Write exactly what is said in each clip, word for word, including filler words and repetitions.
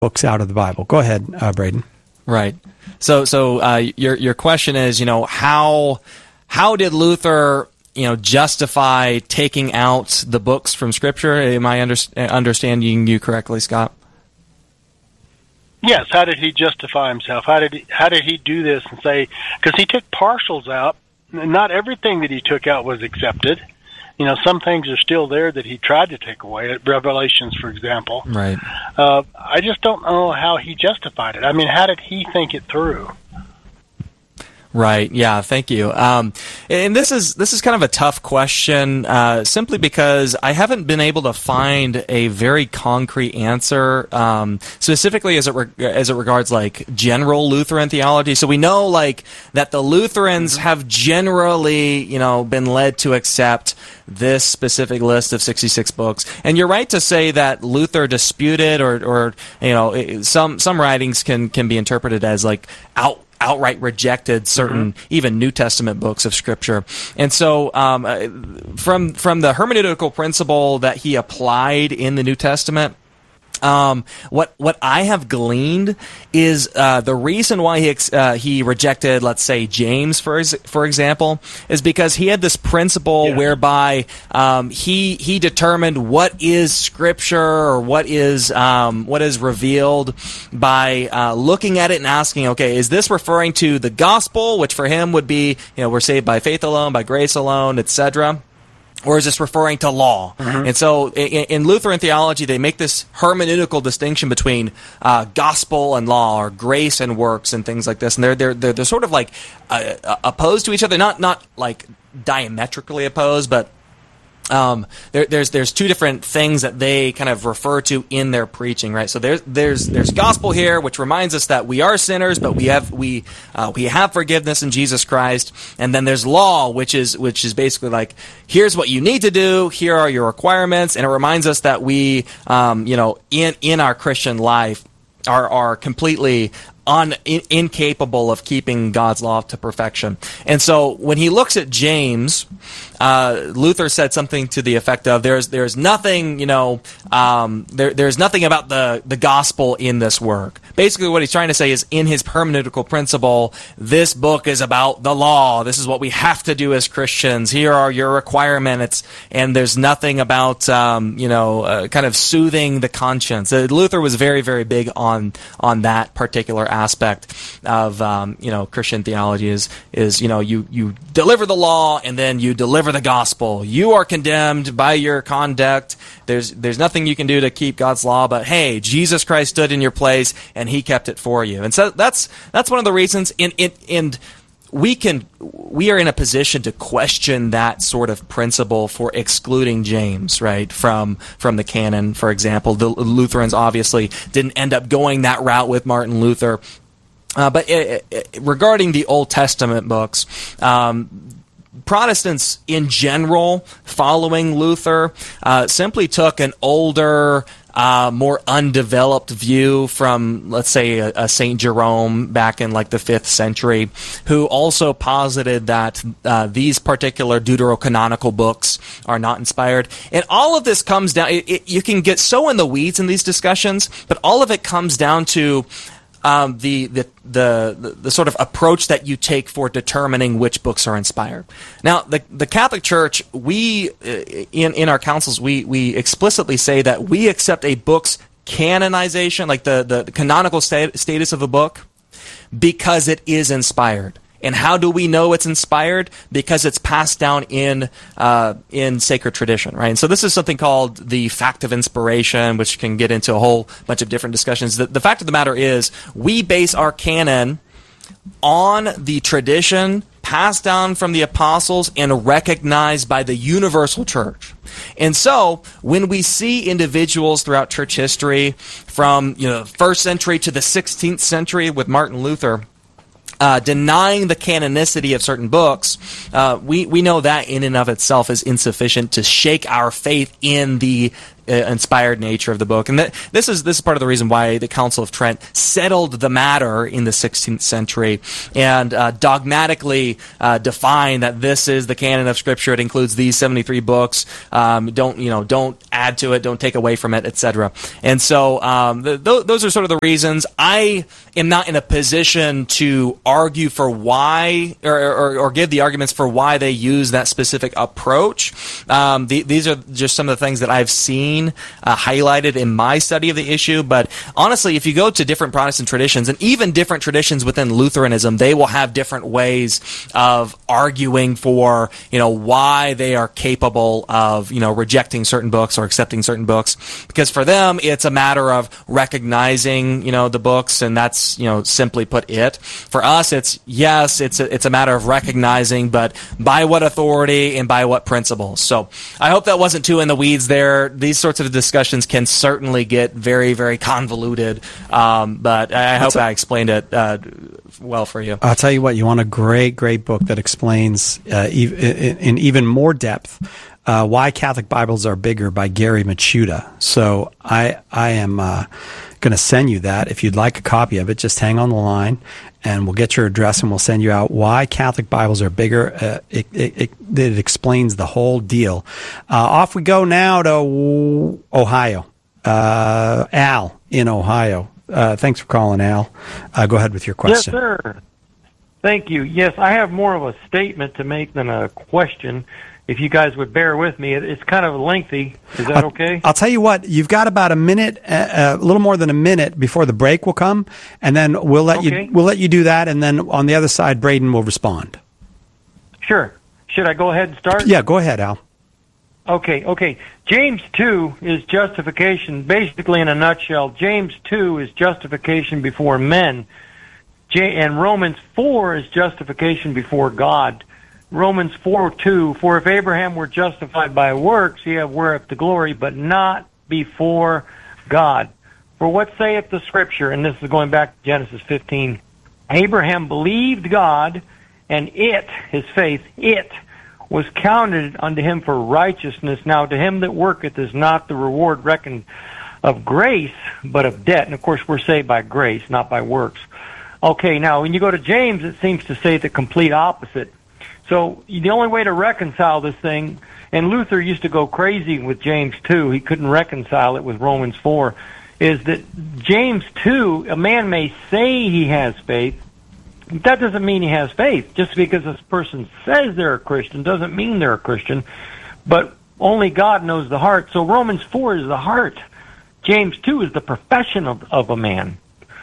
books out of the Bible. Go ahead, uh, Braden. Right. So, so uh, your your question is, you know, how how did Luther, you know, justify taking out the books from Scripture? Am I under, understanding you correctly, Scott? Yes. How did he justify himself? How did he, how did he do this and say? Because he took partials out. Not everything that he took out was accepted. You know, some things are still there that he tried to take away. Revelations, for example. Right. Uh, I just don't know how he justified it. I mean, how did he think it through? Right. Yeah. Thank you. Um, and this is this is kind of a tough question, uh, simply because I haven't been able to find a very concrete answer, um, specifically as it re- as it regards like general Lutheran theology. So we know like that the Lutherans mm-hmm. have generally, you know, been led to accept this specific list of sixty-six books. And you're right to say that Luther disputed, or or you know, some some writings can can be interpreted as like out. outright rejected certain mm-hmm. even New Testament books of Scripture. And so um, from from the hermeneutical principle that he applied in the New Testament, Um, what what I have gleaned is uh, the reason why he ex- uh, he rejected, let's say, James, for ex- for example, is because he had this principle yeah. whereby um, he he determined what is Scripture, or what is um, what is revealed by uh, looking at it and asking, okay, is this referring to the gospel, which for him would be, you know, we're saved by faith alone, by grace alone, et cetera, or is this referring to law? Mm-hmm. And so in, in Lutheran theology, they make this hermeneutical distinction between uh, gospel and law, or grace and works, and things like this. And they're they're they're, they're sort of like uh, opposed to each other, not not like diametrically opposed, but Um, there, there's there's two different things that they kind of refer to in their preaching, right? So there's there's there's gospel here, which reminds us that we are sinners, but we have we uh, we have forgiveness in Jesus Christ. And then there's law, which is which is basically like, here's what you need to do, here are your requirements, and it reminds us that we, um, you know, in in our Christian life are are completely Un, in, incapable of keeping God's law to perfection. And so when he looks at James, uh, Luther said something to the effect of, there's there's nothing, you know, um, there, there's nothing about the, the gospel in this work. Basically what he's trying to say is, in his hermeneutical principle, this book is about the law. This is what we have to do as Christians. Here are your requirements, and there's nothing about, um, you know, uh, kind of soothing the conscience. Uh, Luther was very, very big on on that particular aspect of um, you know, Christian theology is is you know, you you deliver the law and then you deliver the gospel. You are condemned by your conduct. There's there's nothing you can do to keep God's law, but hey, Jesus Christ stood in your place and he kept it for you. And so that's that's one of the reasons. In in and we can we are in a position to question that sort of principle for excluding James, right, from from the canon, for example. The Lutherans obviously didn't end up going that route with Martin Luther. Uh, but it, it, regarding the Old Testament books, um, Protestants in general, following Luther, uh, simply took an older, Uh, more undeveloped view from, let's say, a, a Saint Jerome back in like the fifth century, who also posited that uh, these particular deuterocanonical books are not inspired. And all of this comes down, it, it, you can get so in the weeds in these discussions, but all of it comes down to Um, the, the the the sort of approach that you take for determining which books are inspired. Now, the the Catholic Church, we in in our councils, we we explicitly say that we accept a book's canonization, like the the, the canonical stat- status of a book, because it is inspired. And how do we know it's inspired? Because it's passed down in uh, in sacred tradition, right? And so this is something called the fact of inspiration, which can get into a whole bunch of different discussions. The, the fact of the matter is, we base our canon on the tradition passed down from the apostles and recognized by the universal church. And so when we see individuals throughout church history, from, you know, first century to the sixteenth century with Martin Luther, Uh, denying the canonicity of certain books, uh, we, we know that in and of itself is insufficient to shake our faith in the uh, inspired nature of the book. And that, this is this is part of the reason why the Council of Trent settled the matter in the sixteenth century and uh, dogmatically uh, defined that this is the canon of Scripture. It includes these seventy-three books. Um, don't you know? Don't add to it. Don't take away from it, et cetera. And so um, the, th- those are sort of the reasons. I am not in a position to argue for why or, or, or give the arguments for why they use that specific approach. Um, the, these are just some of the things that I've seen uh, highlighted in my study of the issue. But honestly, if you go to different Protestant traditions and even different traditions within Lutheranism, they will have different ways of arguing for, you know, why they are capable of, you know, rejecting certain books or accepting certain books. Because for them, it's a matter of recognizing, you know, the books, and that's, you know, simply put it. For us, it's, yes, it's a, it's a matter of recognizing, but by what authority and by what principles. So I hope that wasn't too in the weeds there. These sorts of discussions can certainly get very, very convoluted, um, but I, I hope I explained it uh, well for you. I'll tell you what, you want a great, great book that explains uh, ev- in, in even more depth uh, why Catholic Bibles are bigger by Gary Machuda. So I, I am uh, going to send you that. If you'd like a copy of it, just hang on the line, and we'll get your address and we'll send you out why Catholic Bibles are bigger. Uh, it, it, it, it explains the whole deal. Uh, off we go now to Ohio. Uh, Al in Ohio. Uh, thanks for calling, Al. Uh, go ahead with your question. Yes, sir. Thank you. Yes, I have more of a statement to make than a question. If you guys would bear with me, it's kind of lengthy. Is that I'll, okay? I'll tell you what. You've got about a minute, uh, a little more than a minute before the break will come, and then we'll let okay. you we'll let you do that, and then on the other side, Braden will respond. Sure. Should I go ahead and start? Yeah, go ahead, Al. Okay, okay. James two is justification. Basically, in a nutshell, James two is justification before men. J- and Romans four is justification before God. Romans four two, for if Abraham were justified by works, he have whereof the glory, but not before God. For what saith the Scripture, and this is going back to Genesis fifteen, Abraham believed God, and it, his faith, it, was counted unto him for righteousness. Now to him that worketh is not the reward reckoned of grace, but of debt. And of course we're saved by grace, not by works. Okay, now when you go to James, it seems to say the complete opposite. So the only way to reconcile this thing, and Luther used to go crazy with James two, he couldn't reconcile it with Romans four, is that James two, a man may say he has faith, but that doesn't mean he has faith. Just because this person says they're a Christian doesn't mean they're a Christian, but only God knows the heart. So Romans four is the heart. James two is the profession of, of a man.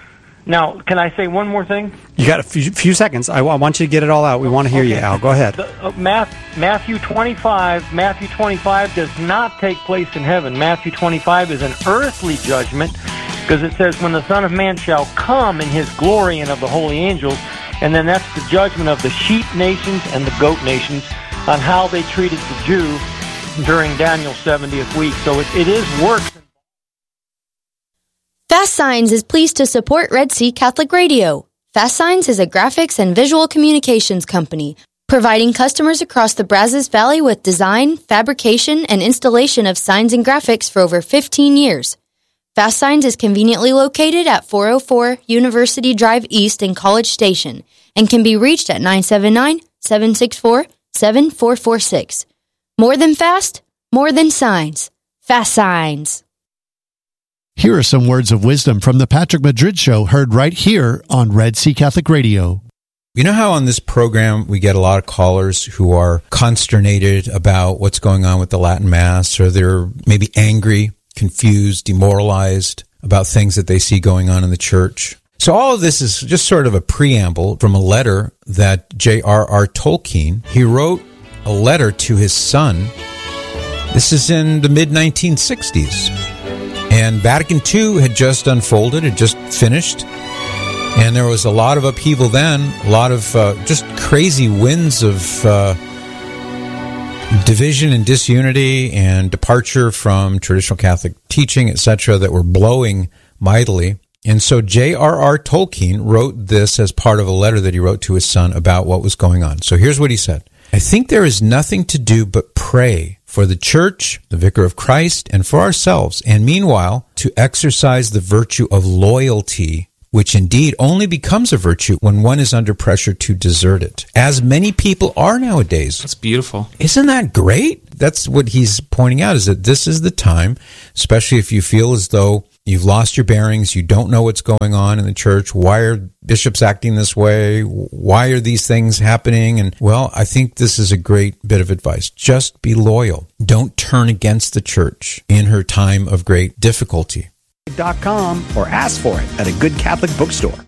Now, can I say one more thing? You got a few, few seconds. I, I want you to get it all out. We want to hear okay. you, Al. Go ahead. The, uh, Math, Matthew twenty-five. Matthew twenty-five does not take place in heaven. Matthew twenty-five is an earthly judgment, because it says, when the Son of Man shall come in his glory and of the holy angels, and then that's the judgment of the sheep nations and the goat nations on how they treated the Jew during Daniel's seventieth week. So it, it is works. Fast Signs is pleased to support Red Sea Catholic Radio. Fast Signs is a graphics and visual communications company, providing customers across the Brazos Valley with design, fabrication, and installation of signs and graphics for over fifteen years. Fast Signs is conveniently located at four oh four University Drive East in College Station and can be reached at nine seven nine, seven six four, seven four four six. More than fast, more than signs. Fast Signs. Here are some words of wisdom from the Patrick Madrid Show, heard right here on Red Sea Catholic Radio. You know how on this program we get a lot of callers who are consternated about what's going on with the Latin Mass, or they're maybe angry, confused, demoralized about things that they see going on in the church? So all of this is just sort of a preamble from a letter that J R R Tolkien, he wrote a letter to his son. This is in the mid nineteen sixties. And Vatican Two had just unfolded, had just finished, and there was a lot of upheaval then, a lot of uh, just crazy winds of uh, division and disunity and departure from traditional Catholic teaching, et cetera, that were blowing mightily. And so J R R Tolkien wrote this as part of a letter that he wrote to his son about what was going on. So here's what he said. I think there is nothing to do but pray for for the church, the vicar of Christ, and for ourselves, and meanwhile, to exercise the virtue of loyalty, which indeed only becomes a virtue when one is under pressure to desert it, as many people are nowadays. That's beautiful. Isn't that great? That's what he's pointing out, is that this is the time, especially if you feel as though you've lost your bearings, you don't know what's going on in the church, why are bishops acting this way, why are these things happening? And, well, I think this is a great bit of advice. Just be loyal. Don't turn against the church in her time of great difficulty. Dot com or ask for it at a good Catholic bookstore.